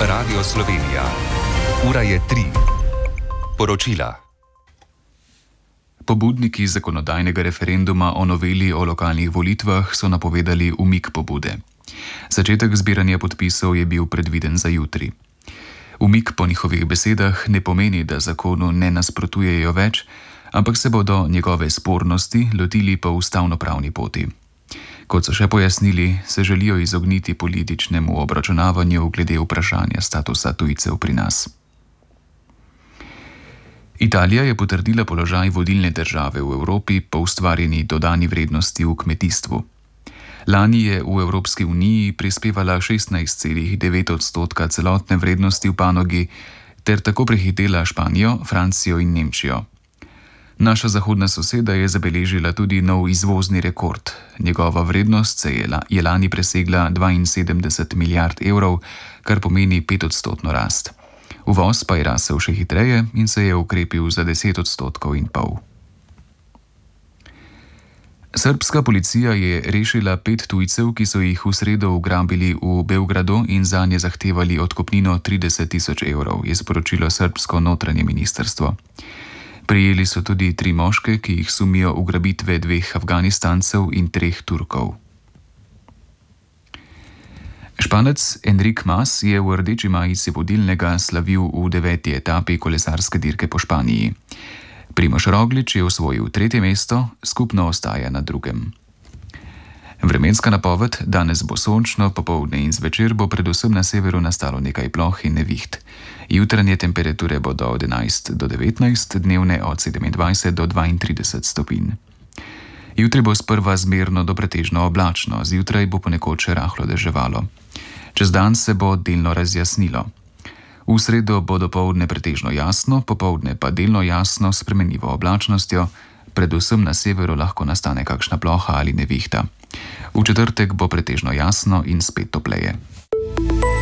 Radio Slovenija. Ura je 3. Poročila. Pobudniki zakonodajnega referenduma o noveli o lokalnih volitvah so napovedali umik pobude. Začetek zbiranja podpisov je bil predviden za jutri. Umik po njihovih besedah ne pomeni, da zakonu ne nasprotujejo več, ampak se bodo njegove spornosti lotili po ustavnopravni poti. Kot so še pojasnili, se želijo izogniti političnemu obračunavanju glede vprašanja statusa tujcev pri nas. Italija je potrdila položaj vodilne države v Evropi po ustvarjeni dodani vrednosti v kmetijstvu. Lani je v Evropski uniji prispevala 16,9% celotne vrednosti v panogi ter tako prehitela Španijo, Francijo in Nemčijo. Naša zahodna soseda je zabeležila tudi nov izvozni rekord. Njegova vrednost je lani presegla 72 milijard evrov, kar pomeni 5% rast. Uvoz pa je rasel še hitreje in se je okrepil za 10,5%. Srbska policija je rešila 5 tujcev, ki so jih v sredo ugrabili v Beogradu in zanje zahtevali odkupnino 30.000 evrov, je sporočilo srbsko notranje ministrstvo. Prijeli so tudi 3 moške, ki jih sumijo ugrabitve 2 Afganistancev in 3 Turkov. Španec Enric Mas je v rdeči majici vodilnega slavil v 9. etapi kolesarske dirke po Španiji. Primož Roglič je osvojil 3. mesto, skupno ostaja na 2. Vremenska napoved: danes bo sončno, popoldne in zvečer bo predvsem na severu nastalo nekaj ploh in neviht. Jutranje temperature bodo od 11 do 19, dnevne od 27 do 32 stopinj. Jutri bo sprva zmerno do pretežno oblačno, zjutraj bo ponekod še rahlo deževalo. Čez dan se bo delno razjasnilo. V sredo bo dopoldne pretežno jasno, popoldne pa delno jasno s spremenljivo oblačnostjo, predvsem na severu lahko nastane kakšna ploha ali nevihta. V četrtek bo pretežno jasno in spet topleje.